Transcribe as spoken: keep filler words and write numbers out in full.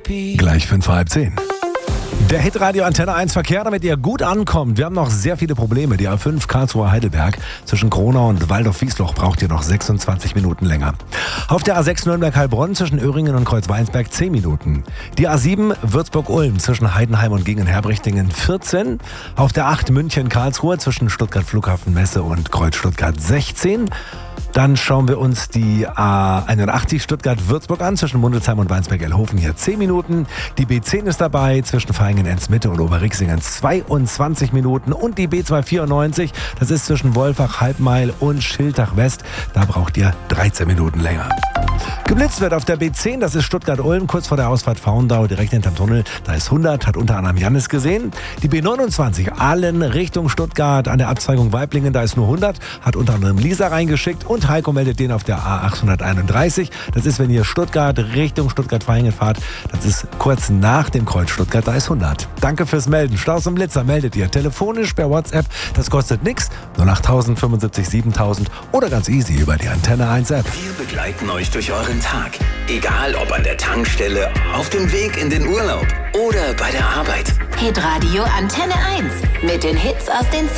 Gleich fünf vor halb zehn. Der Hitradio Antenne eins Verkehr, damit ihr gut ankommt. Wir haben noch sehr viele Probleme. Die A fünf Karlsruhe-Heidelberg zwischen Gronau und Waldorf-Wiesloch braucht ihr noch sechsundzwanzig Minuten länger. Auf der A sechs Nürnberg-Heilbronn zwischen Öhringen und Kreuzweinsberg zehn Minuten. Die A sieben Würzburg-Ulm zwischen Heidenheim und Gingen-Herbrichtingen vierzehn. Auf der acht München-Karlsruhe zwischen Stuttgart-Flughafen-Messe und Kreuz-Stuttgart sechzehn. Dann schauen wir uns die A einundachtzig Stuttgart-Würzburg an, zwischen Mundelsheim und Weinsberg-Elhofen hier zehn Minuten. Die B zehn ist dabei, zwischen Vaihingen-Ems-Mitte und Oberrixingen zweiundzwanzig Minuten. Und die B zweihundertvierundneunzig, das ist zwischen Wolfach, Halbmeil und Schiltach-West. Da braucht ihr dreizehn Minuten länger. Geblitzt wird auf der B zehn, das ist Stuttgart-Ulm, kurz vor der Ausfahrt Faundau, direkt hinterm Tunnel. Da ist hundert, hat unter anderem Jannis gesehen. Die B neunundzwanzig, Ahlen Richtung Stuttgart, an der Abzweigung Weiblingen, da ist nur hundert, hat unter anderem Lisa reingeschickt. Und Heiko meldet den auf der A achthunderteinunddreißig. Das ist, wenn ihr Stuttgart Richtung Stuttgart-Vaihingen fahrt. Das ist kurz nach dem Kreuz Stuttgart, da ist hundert. Danke fürs Melden. Staus und Blitzer meldet ihr telefonisch per WhatsApp. Das kostet nichts. null acht null null fünf sieben sieben oder ganz easy über die Antenne eins App. Wir begleiten euch durch euren Tag. Egal ob an der Tankstelle, auf dem Weg in den Urlaub oder bei der Arbeit. Hitradio Antenne eins mit den Hits aus den